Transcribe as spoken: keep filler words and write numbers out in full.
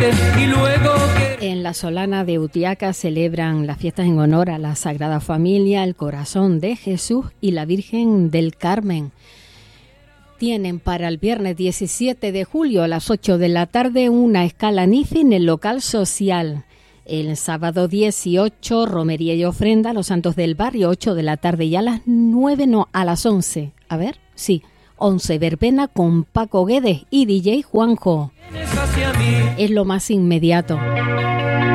y luego que... En la Solana de Utiaca celebran las fiestas en honor a la Sagrada Familia, el Corazón de Jesús y la Virgen del Carmen. Tienen para el viernes diecisiete de julio a las ocho de la tarde una escala N I F I en el local social. El sábado dieciocho, romería y ofrenda a los santos del barrio, ocho de la tarde, y a las nueve, no, a las once. A ver, sí, once, verbena con Paco Guedes y D J Juanjo. Es lo más inmediato.